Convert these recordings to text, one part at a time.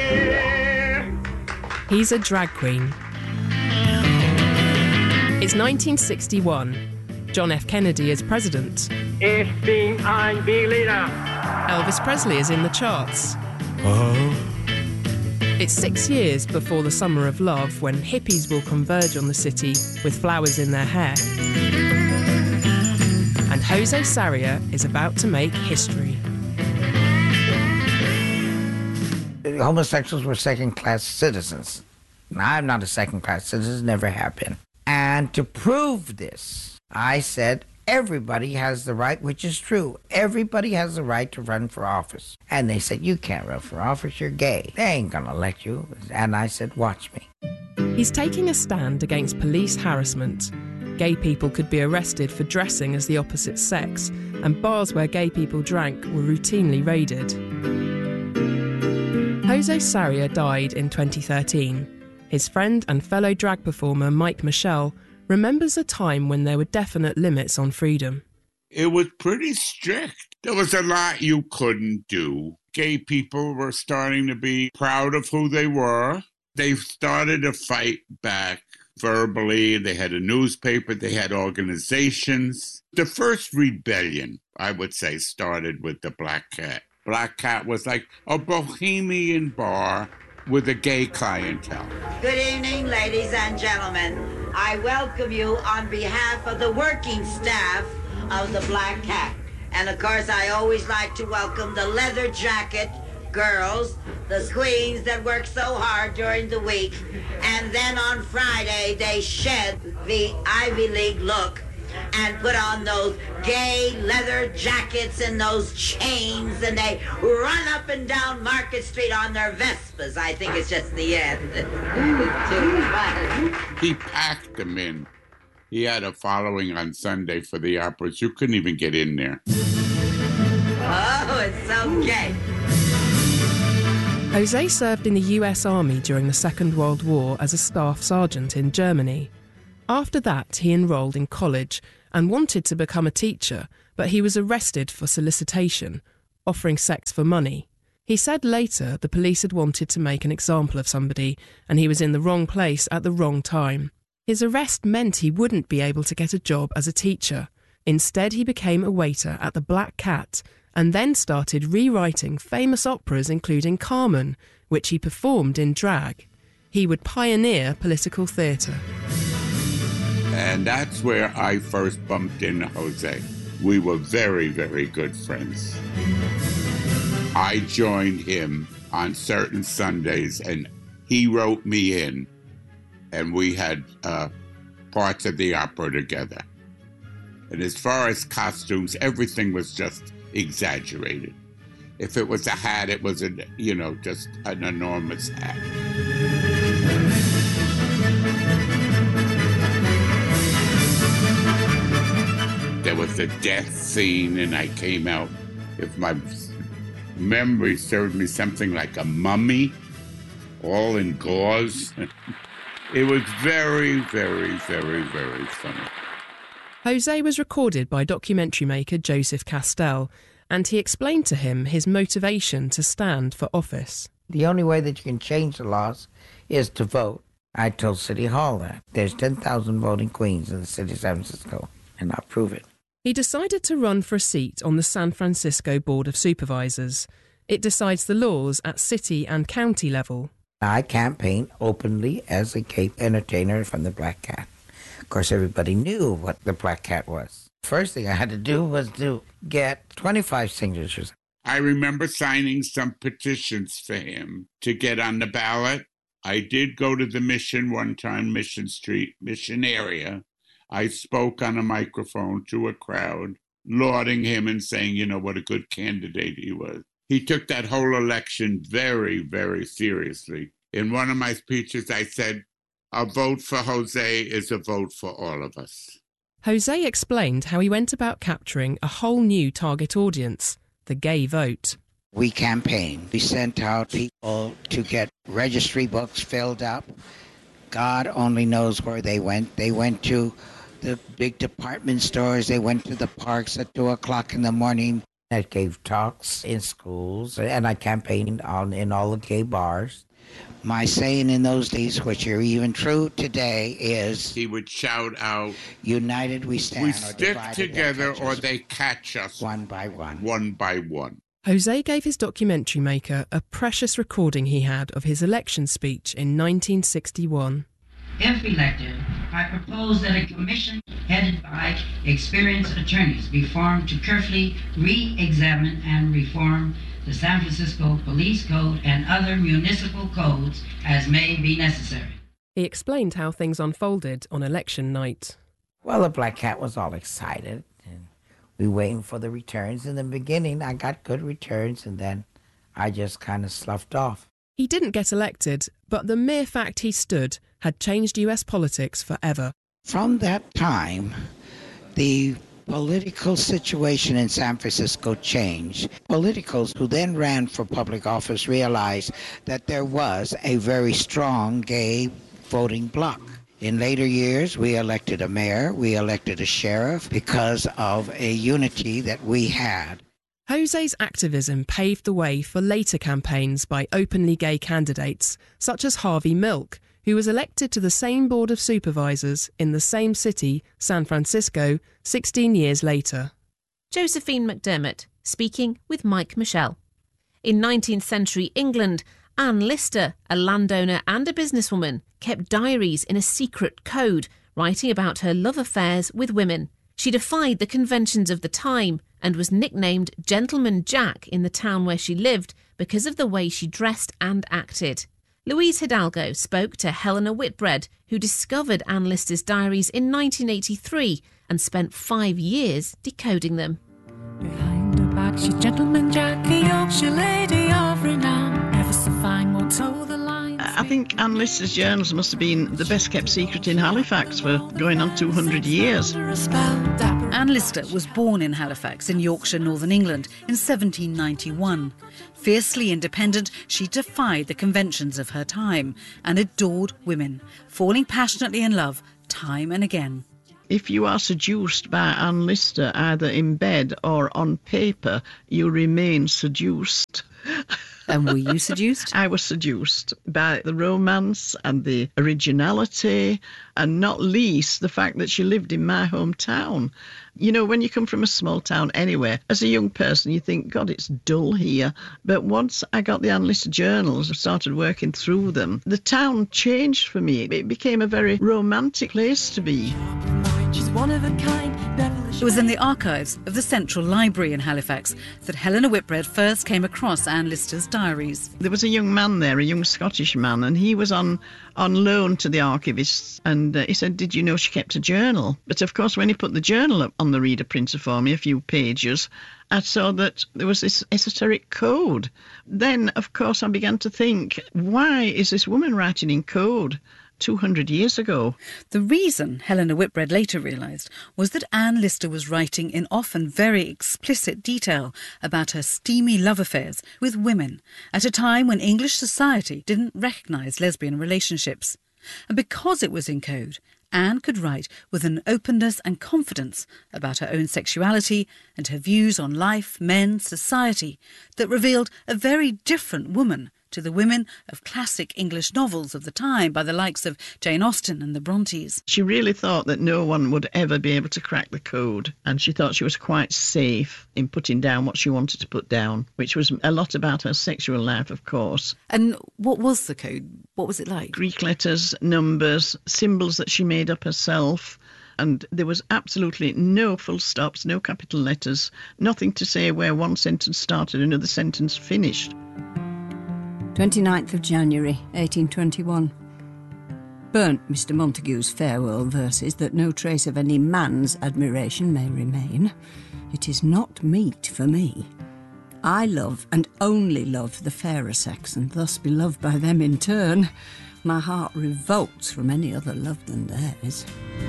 He's a drag queen. It's 1961. John F. Kennedy is president. Ich bin ein Berliner. Elvis Presley is in the charts. It's 6 years before the Summer of Love, when hippies will converge on the city with flowers in their hair. And Jose Sarria is about to make history. Homosexuals were second-class citizens. Now, I'm not a second-class citizen, never have been. And to prove this, I said, everybody has the right, which is true. Everybody has the right to run for office. And they said, you can't run for office, you're gay. They ain't gonna let you. And I said, watch me. He's taking a stand against police harassment. Gay people could be arrested for dressing as the opposite sex, and bars where gay people drank were routinely raided. Jose Sarria died in 2013. His friend and fellow drag performer Mike Michelle remembers a time when there were definite limits on freedom. It was pretty strict. There was a lot you couldn't do. Gay people were starting to be proud of who they were. They started to fight back verbally. They had a newspaper. They had organizations. The first rebellion, I would say, started with the Black Cat. Black Cat was like a bohemian bar with a gay clientele. Good evening, ladies and gentlemen. I welcome you on behalf of the working staff of the Black Cat. And of course, I always like to welcome the leather jacket girls, the queens that work so hard during the week. And then on Friday, they shed the Ivy League look and put on those gay leather jackets and those chains, and they run up and down Market Street on their Vespas. I think it's just the end. He packed them in. He had a following on Sunday for the operas. You couldn't even get in there. Oh, it's so gay. Jose served in the US Army during the Second World War as a staff sergeant in Germany. After that, he enrolled in college and wanted to become a teacher, but he was arrested for solicitation, offering sex for money. He said later the police had wanted to make an example of somebody, and he was in the wrong place at the wrong time. His arrest meant he wouldn't be able to get a job as a teacher. Instead, he became a waiter at the Black Cat, and then started rewriting famous operas including Carmen, which he performed in drag. He would pioneer political theatre. And that's where I first bumped into Jose. We were very, very good friends. I joined him on certain Sundays, and he wrote me in, and we had parts of the opera together. And as far as costumes, everything was just exaggerated. If it was a hat, it was just an enormous hat. There was a death scene, and I came out, if my memory served me, something like a mummy, all in gauze. It was very, very, very, very funny. Jose was recorded by documentary maker Joseph Castell, and he explained to him his motivation to stand for office. The only way that you can change the laws is to vote. I told City Hall that. There's 10,000 voting queens in the city of San Francisco, and I'll prove it. He decided to run for a seat on the San Francisco Board of Supervisors. It decides the laws at city and county level. I campaigned openly as a gay entertainer from the Black Cat. Of course, everybody knew what the Black Cat was. First thing I had to do was to get 25 signatures. I remember signing some petitions for him to get on the ballot. I did go to the Mission one time, Mission Street, Mission area. I spoke on a microphone to a crowd, lauding him and saying, what a good candidate he was. He took that whole election very, very seriously. In one of my speeches, I said, a vote for Jose is a vote for all of us. Jose explained how he went about capturing a whole new target audience, the gay vote. We campaigned. We sent out people to get registry books filled up. God only knows where they went. They went to the big department stores. They went to the parks at 2 o'clock in the morning. I gave talks in schools, and I campaigned in all the gay bars. My saying in those days, which are even true today, is... He would shout out, "United we stand, we or stick together or they catch us. One by one." One by one. Jose gave his documentary maker a precious recording he had of his election speech in 1961. If elected, I propose that a commission headed by experienced attorneys be formed to carefully re-examine and reform the San Francisco Police Code and other municipal codes as may be necessary. He explained how things unfolded on election night. Well, the Black Cat was all excited, and we waiting for the returns. In the beginning, I got good returns, and then I just kind of sloughed off. He didn't get elected, but the mere fact he stood had changed US politics forever. From that time, the political situation in San Francisco changed. Politicals who then ran for public office realized that there was a very strong gay voting bloc. In later years, we elected a mayor, we elected a sheriff because of a unity that we had. Jose's activism paved the way for later campaigns by openly gay candidates, such as Harvey Milk, who was elected to the same Board of Supervisors in the same city, San Francisco, 16 years later. Josephine McDermott, speaking with Mike Michelle. In 19th century England, Anne Lister, a landowner and a businesswoman, kept diaries in a secret code, writing about her love affairs with women. She defied the conventions of the time and was nicknamed Gentleman Jack in the town where she lived because of the way she dressed and acted. Louise Hidalgo spoke to Helena Whitbread, who discovered Anne Lister's diaries in 1983 and spent 5 years decoding them. Behind her back, she's Gentleman Jack, a Yorkshire lady of renown, ever so fine, won't toe the line. I think Anne Lister's journals must have been the best kept secret in Halifax for going on 200 years. Anne Lister was born in Halifax in Yorkshire, Northern England in 1791. Fiercely independent, she defied the conventions of her time and adored women, falling passionately in love time and again. If you are seduced by Anne Lister, either in bed or on paper, you remain seduced. And were you seduced? I was seduced by the romance and the originality, and not least the fact that she lived in my hometown. You know, when you come from a small town anywhere, as a young person, you think, God, it's dull here. But once I got the Anne Lister journals and started working through them, the town changed for me. It became a very romantic place to be. It was in the archives of the Central Library in Halifax that Helena Whitbread first came across Anne Lister's diaries. There was a young man there, a young Scottish man, and he was on loan to the archivists, and he said, did you know she kept a journal? But of course, when he put the journal up on the reader printer for me, a few pages, I saw that there was this esoteric code. Then, of course, I began to think, why is this woman writing in code 200 years ago? The reason, Helena Whitbread later realised, was that Anne Lister was writing in often very explicit detail about her steamy love affairs with women at a time when English society didn't recognise lesbian relationships. And because it was in code, Anne could write with an openness and confidence about her own sexuality and her views on life, men, society that revealed a very different woman to the women of classic English novels of the time by the likes of Jane Austen and the Brontes. She really thought that no one would ever be able to crack the code, and she thought she was quite safe in putting down what she wanted to put down, which was a lot about her sexual life, of course. And what was the code? What was it like? Greek letters, numbers, symbols that she made up herself. And there was absolutely no full stops, no capital letters, nothing to say where one sentence started, another sentence finished. 29th of January, 1821. Burnt Mr. Montague's farewell verses that no trace of any man's admiration may remain. It is not meet for me. I love and only love the fairer sex, and thus be loved by them in turn. My heart revolts from any other love than theirs.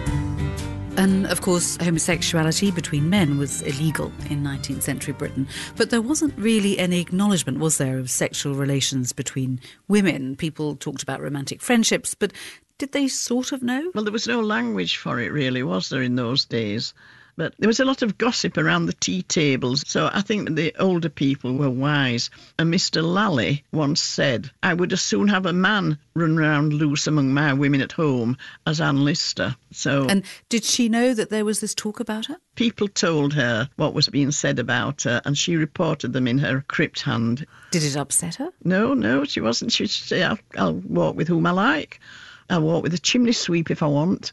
And, of course, homosexuality between men was illegal in 19th century Britain. But there wasn't really any acknowledgement, was there, of sexual relations between women? People talked about romantic friendships, but did they sort of know? Well, there was no language for it, really, was there, in those days? But there was a lot of gossip around the tea tables, so I think the older people were wise. And Mr. Lally once said, I would as soon have a man run around loose among my women at home as Anne Lister. And did she know that there was this talk about her? People told her what was being said about her, and she reported them in her crypt hand. Did it upset her? No, she wasn't. She'd say, I'll walk with whom I like. I'll walk with the chimney sweep if I want.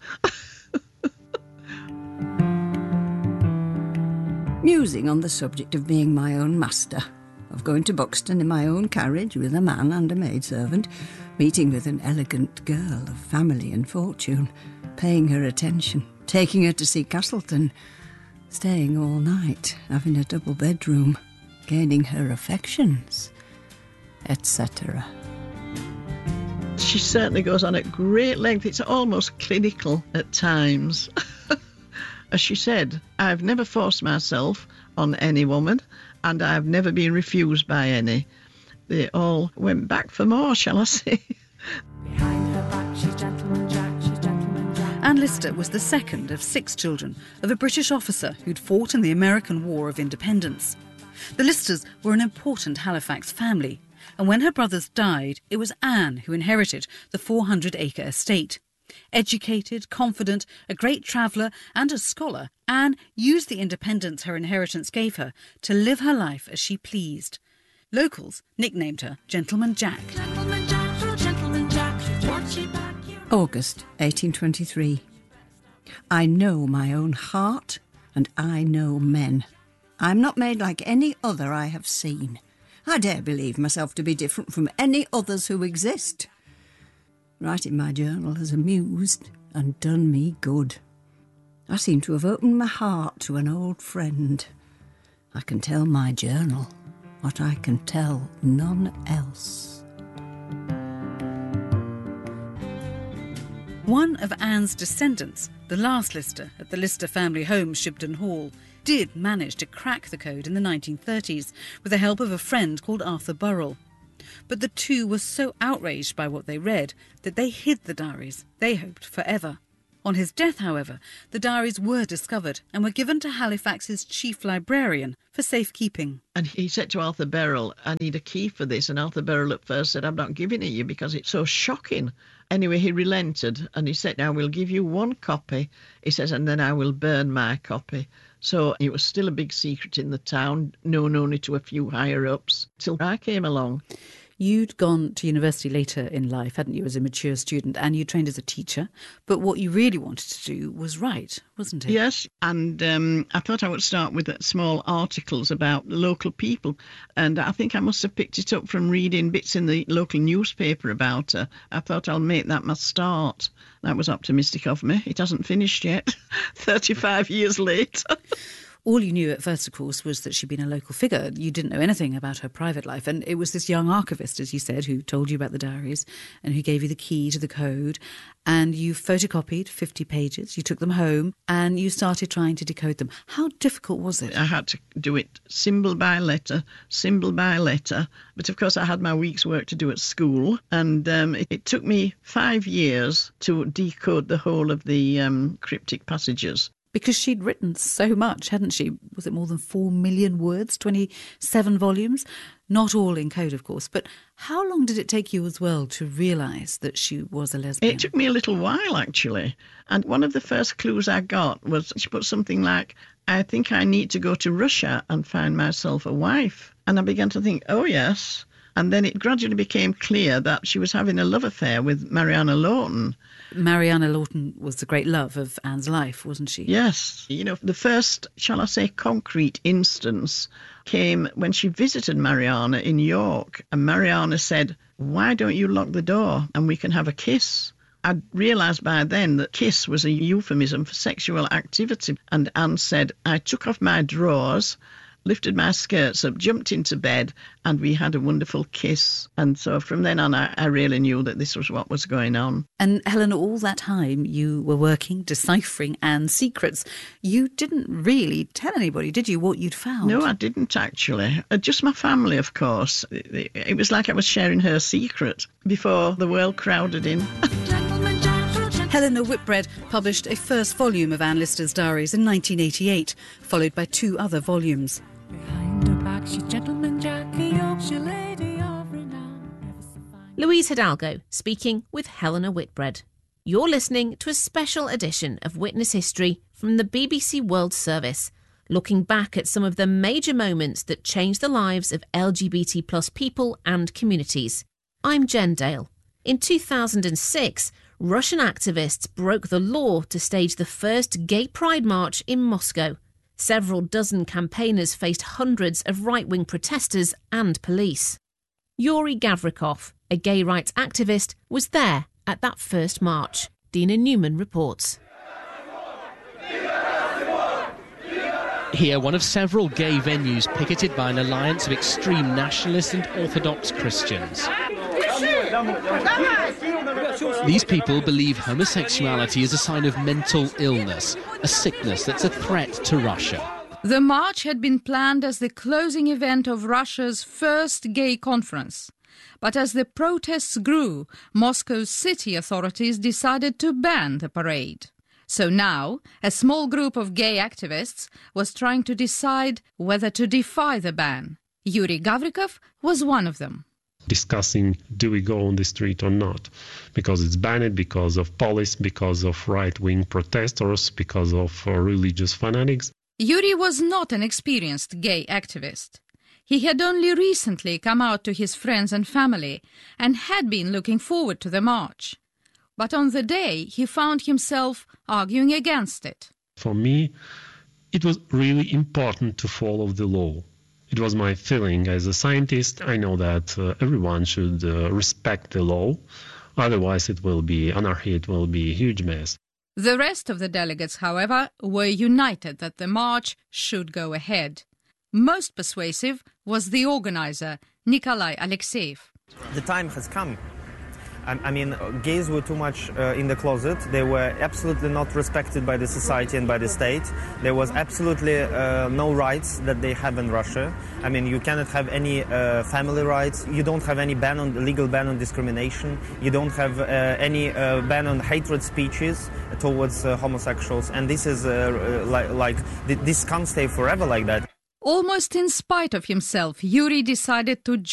Musing on the subject of being my own master, of going to Buxton in my own carriage with a man and a maidservant, meeting with an elegant girl of family and fortune, paying her attention, taking her to see Castleton, staying all night, having a double bedroom, gaining her affections, etc. She certainly goes on at great length. It's almost clinical at times. As she said, I've never forced myself on any woman, and I've never been refused by any. They all went back for more, shall I say. Behind her back, she's Gentleman Jack, she's Gentleman Jack. Anne Lister was the second of 6 children of a British officer who'd fought in the American War of Independence. The Listers were an important Halifax family, and when her brothers died, it was Anne who inherited the 400-acre estate. Educated, confident, a great traveller and a scholar, Anne used the independence her inheritance gave her to live her life as she pleased. Locals nicknamed her Gentleman Jack. Gentleman Jack, oh Gentleman Jack, she's what she back here. August 1823. I know my own heart and I know men. I'm not made like any other I have seen. I dare believe myself to be different from any others who exist. Writing my journal has amused and done me good. I seem to have opened my heart to an old friend. I can tell my journal what I can tell none else. One of Anne's descendants, the last Lister at the Lister family home, Shibden Hall, did manage to crack the code in the 1930s with the help of a friend called Arthur Burrell. But the two were so outraged by what they read that they hid the diaries, they hoped, forever. On his death, however, the diaries were discovered and were given to Halifax's chief librarian for safekeeping. And he said to Arthur Burrell, I need a key for this. And Arthur Burrell at first said, I'm not giving it you because it's so shocking. Anyway, he relented and he said, I will give you 1 copy. He says, and then I will burn my copy. So it was still a big secret in the town, known only to a few higher-ups, till I came along. You'd gone to university later in life, hadn't you, as a mature student, and you trained as a teacher. But what you really wanted to do was write, wasn't it? Yes, and I thought I would start with small articles about local people. And I think I must have picked it up from reading bits in the local newspaper about her. I thought I'll make that my start. That was optimistic of me. It hasn't finished yet, 35 years later. All you knew at first, of course, was that she'd been a local figure. You didn't know anything about her private life. And it was this young archivist, as you said, who told you about the diaries and who gave you the key to the code. And you photocopied 50 pages. You took them home and you started trying to decode them. How difficult was it? I had to do it symbol by letter. But of course, I had my week's work to do at school. And it took me 5 years to decode the whole of the cryptic passages. Because she'd written so much, hadn't she? Was it more than 4 million words, 27 volumes? Not all in code, of course. But how long did it take you as well to realise that she was a lesbian? It took me a little while, actually. And one of the first clues I got was she put something like, I think I need to go to Russia and find myself a wife. And I began to think, oh, yes. And then it gradually became clear that she was having a love affair with Mariana Lawton. Mariana Lawton was the great love of Anne's life, wasn't she? Yes. You know, the first, shall I say, concrete instance came when she visited Mariana in York. And Mariana said, why don't you lock the door and we can have a kiss? I'd realised by then that kiss was a euphemism for sexual activity. And Anne said, I took off my drawers, lifted my skirts up, jumped into bed, and we had a wonderful kiss. And so from then on, I really knew that this was what was going on. And Helen, all that time you were working, deciphering Anne's secrets. You didn't really tell anybody, did you, what you'd found? No, I didn't actually. Just my family, of course. It was like I was sharing her secret before the world crowded in. Gentleman Jack, oh Gentleman Helena Whitbread published a first volume of Anne Lister's diaries in 1988, followed by 2 other volumes. Behind her back, she's Gentleman Jackie, Yorkshire lady of renown. Ever so fine. Louise Hidalgo speaking with Helena Whitbread. You're listening to a special edition of Witness History from the BBC World Service, looking back at some of the major moments that changed the lives of LGBT plus people and communities. I'm Jen Dale. In 2006, Russian activists broke the law to stage the first gay pride march in Moscow. Several dozen campaigners faced hundreds of right-wing protesters and police. Yuri Gavrikov, a gay rights activist, was there at that first march. Dina Newman reports. Here, one of several gay venues picketed by an alliance of extreme nationalist and Orthodox Christians. These people believe homosexuality is a sign of mental illness, a sickness that's a threat to Russia. The march had been planned as the closing event of Russia's first gay conference. But as the protests grew, Moscow's city authorities decided to ban the parade. So now, a small group of gay activists was trying to decide whether to defy the ban. Yuri Gavrikov was one of them. Discussing, do we go on the street or not? Because it's banned, because of police, because of right-wing protesters, because of religious fanatics. Yuri was not an experienced gay activist. He had only recently come out to his friends and family and had been looking forward to the march. But on the day, he found himself arguing against it. For me, it was really important to follow the law. It was my feeling as a scientist. I know that everyone should respect the law. Otherwise, it will be anarchy, it will be a huge mess. The rest of the delegates, however, were united that the march should go ahead. Most persuasive was the organizer, Nikolai Alexeyev. The time has come. I mean, gays were too much in the closet. They were absolutely not respected by the society and by the state. There was absolutely no rights that they have in Russia. I mean, you cannot have any family rights. You don't have any legal ban on discrimination. You don't have any ban on hatred speeches towards homosexuals. And this is this can't stay forever like that. Almost in spite of himself, Yuri decided to